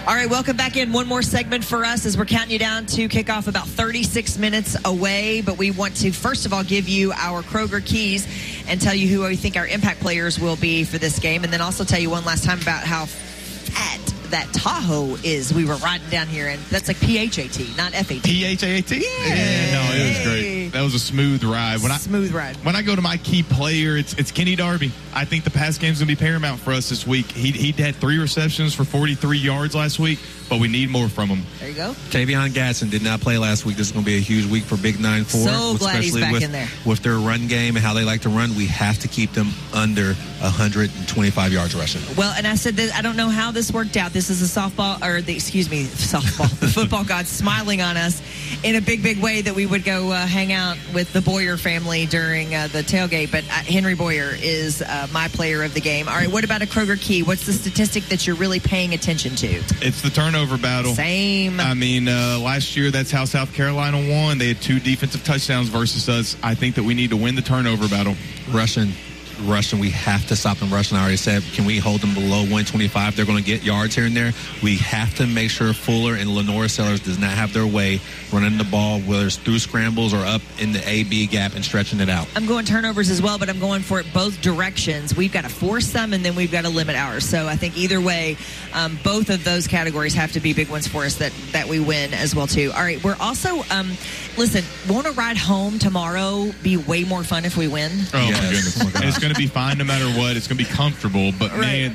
All right, welcome back in. One more segment for us as we're counting you down to kickoff, about 36 minutes away. But we want to, first of all, give you our Kroger keys and tell you who we think our impact players will be for this game. And then also tell you one last time about how fat that Tahoe is. We were riding down here, and that's like P-H-A-T, not F-A-T. P-H-A-T? Yeah, no, it was great. That was a smooth ride. Smooth ride. When I go to my key player, it's Kenny Darby. I think the pass game's going to be paramount for us this week. He had 3 receptions for 43 yards last week, but we need more from him. There you go. Tavion Gatson did not play last week. This is going to be a huge week for Big 9-4. So glad he's back in there. With their run game and how they like to run, we have to keep them under 125 yards rushing. Well, and I said that I don't know how this worked out. This is a softball. The football god's smiling on us in a big, big way that we would go hang out with the Boyer family during the tailgate. But Henry Boyer is my player of the game. All right, what about a Kroger key? What's the statistic that you're really paying attention to? It's the turnover battle. Same. I mean, last year, that's how South Carolina won. They had 2 defensive touchdowns versus us. I think that we need to win the turnover battle. Rushing, we have to stop them rushing. I already said, can we hold them below 125? They're going to get yards here and there. We have to make sure Fuller and Lenora Sellers does not have their way running the ball, whether it's through scrambles or up in the A-B gap and stretching it out. I'm going turnovers as well, but I'm going for it both directions. We've got to force them, and then we've got to limit ours. So I think either way, both of those categories have to be big ones for us that we win as well, too. All right, we're also, listen, won't a ride home tomorrow be way more fun if we win? Oh, yes. My goodness. It's going to be fine no matter what. It's going to be comfortable, but man,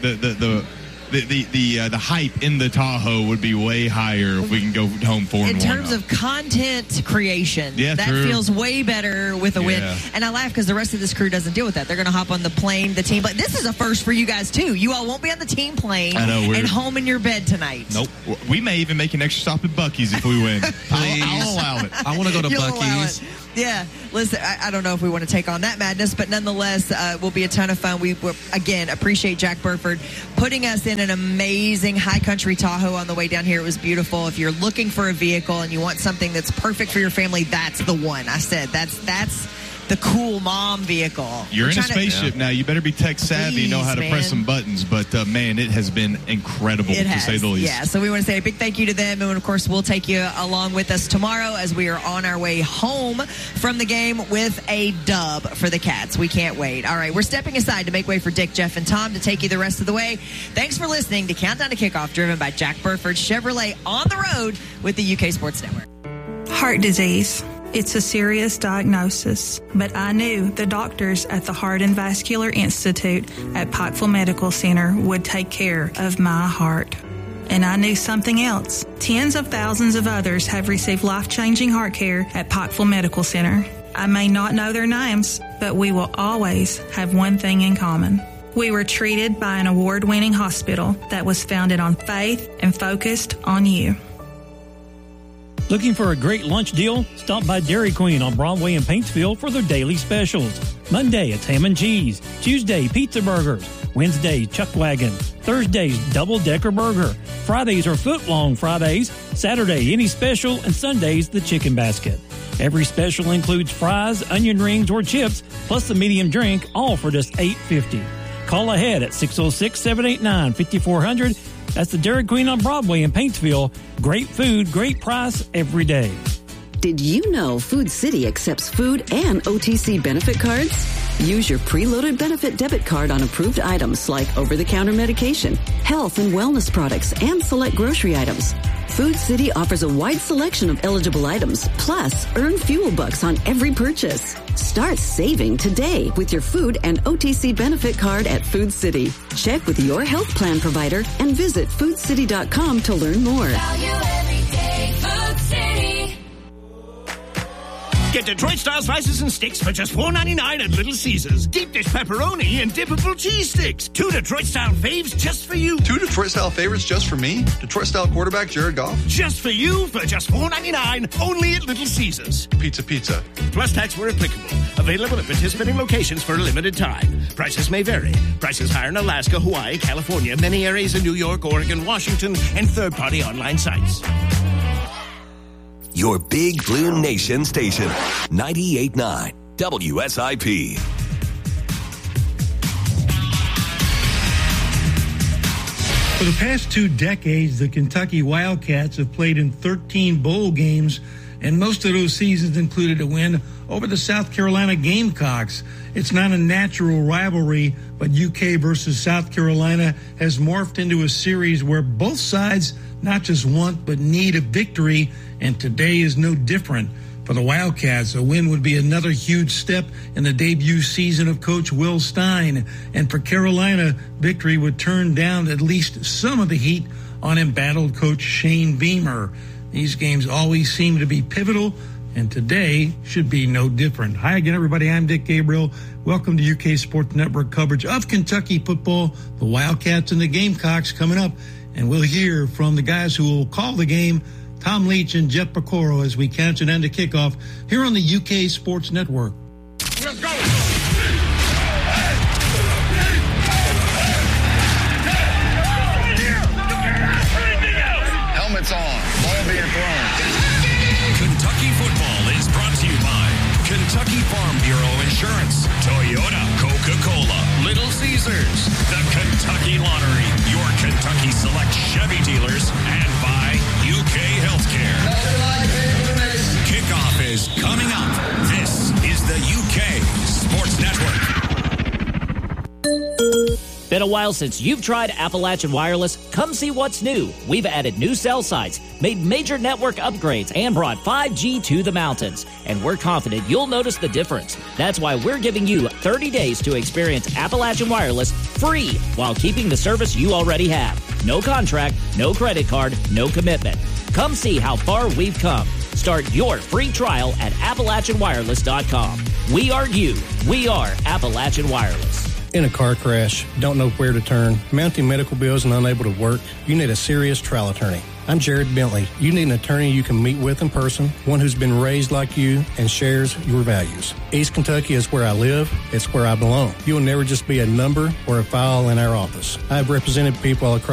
the hype in the Tahoe would be way higher if we can go home 4-1. In terms of content creation, that true. Feels way better with a win. And I laugh because the rest of this crew doesn't deal with that. They're going to hop on the plane, the team. But this is a first for you guys too. You all won't be on the team plane and home in your bed tonight. Nope. We may even make an extra stop at Buc-ee's if we win. I'll allow it. I want to go to Buc-ee's. Yeah, listen, I don't know if we want to take on that madness, but nonetheless, will be a ton of fun. We, again, appreciate Jack Burford putting us in an amazing high country Tahoe on the way down here. It was beautiful. If you're looking for a vehicle and you want something that's perfect for your family, that's the one. I said, that's the cool mom vehicle. You're in a spaceship now. You better be tech savvy, know how to press some buttons. But, man, it has been incredible, to say the least. Yeah, so we want to say a big thank you to them. And, of course, we'll take you along with us tomorrow as we are on our way home from the game with a dub for the Cats. We can't wait. All right, we're stepping aside to make way for Dick, Jeff, and Tom to take you the rest of the way. Thanks for listening to Countdown to Kickoff, driven by Jack Burford Chevrolet on the road with the UK Sports Network. Heart disease. It's a serious diagnosis, but I knew the doctors at the Heart and Vascular Institute at Pikeville Medical Center would take care of my heart. And I knew something else. Tens of thousands of others have received life-changing heart care at Pikeville Medical Center. I may not know their names, but we will always have one thing in common. We were treated by an award-winning hospital that was founded on faith and focused on you. Looking for a great lunch deal? Stop by Dairy Queen on Broadway in Paintsville for their daily specials. Monday, it's ham and cheese. Tuesday, pizza burgers. Wednesday, chuck wagon. Thursdays, double-decker burger. Fridays are foot-long Fridays. Saturday, any special. And Sundays, the chicken basket. Every special includes fries, onion rings, or chips, plus the medium drink, all for just $8.50. Call ahead at 606-789-5400. That's the Dairy Queen on Broadway in Paintsville. Great food, great price every day. Did you know Food City accepts food and OTC benefit cards? Use your preloaded benefit debit card on approved items like over-the-counter medication, health and wellness products, and select grocery items. Food City offers a wide selection of eligible items, plus earn fuel bucks on every purchase. Start saving today with your food and OTC benefit card at Food City. Check with your health plan provider and visit foodcity.com to learn more. Value every day, Food City. Get Detroit-style slices and sticks for just $4.99 at Little Caesars. Deep dish pepperoni and dippable cheese sticks. 2 Detroit-style faves just for you. 2 Detroit-style favorites just for me? Detroit-style quarterback Jared Goff? Just for you for just $4.99 only at Little Caesars. Pizza. Plus tax where applicable. Available at participating locations for a limited time. Prices may vary. Prices higher in Alaska, Hawaii, California, many areas in New York, Oregon, Washington, and third-party online sites. Your Big Blue Nation station, 98.9 WSIP. For the past 2 decades, the Kentucky Wildcats have played in 13 bowl games, and most of those seasons included a win over the South Carolina Gamecocks. It's not a natural rivalry, but UK versus South Carolina has morphed into a series where both sides not just want but need a victory, and today is no different. For the Wildcats, a win would be another huge step in the debut season of Coach Will Stein. And for Carolina, victory would turn down at least some of the heat on embattled Coach Shane Beamer. These games always seem to be pivotal, and today should be no different. Hi again, everybody. I'm Dick Gabriel. Welcome to UK Sports Network coverage of Kentucky football, the Wildcats and the Gamecocks coming up. And we'll hear from the guys who will call the game, Tom Leach and Jeff Picoro, as we count it down to kickoff here on the UK Sports Network. Let's go! Helmets on. Ball being thrown. Kentucky football is brought to you by Kentucky Farm Bureau Insurance, Toyota, Coca-Cola, Little Caesars, the Kentucky Lottery, your Kentucky Select Chevy dealers, and by UK Healthcare. Kickoff is coming up. This is the UK Sports Network. Been a while since you've tried Appalachian Wireless? Come see what's new. We've added new cell sites, made major network upgrades, and brought 5G to the mountains. And we're confident you'll notice the difference. That's why we're giving you 30 days to experience Appalachian Wireless free while keeping the service you already have. No contract, no credit card, no commitment. Come see how far we've come. Start your free trial at AppalachianWireless.com. We are you. We are Appalachian Wireless. In a car crash, don't know where to turn, mounting medical bills and unable to work, you need a serious trial attorney. I'm Jared Bentley. You need an attorney you can meet with in person, one who's been raised like you and shares your values. East Kentucky is where I live. It's where I belong. You will never just be a number or a file in our office. I have represented people across